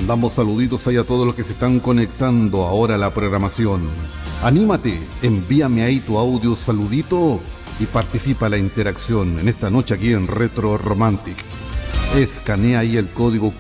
Mandamos saluditos ahí a todos los que se están conectando ahora a la programación. Anímate, envíame ahí tu audio saludito y participa en la interacción en esta noche aquí en Retro Romantic. Escanea ahí el código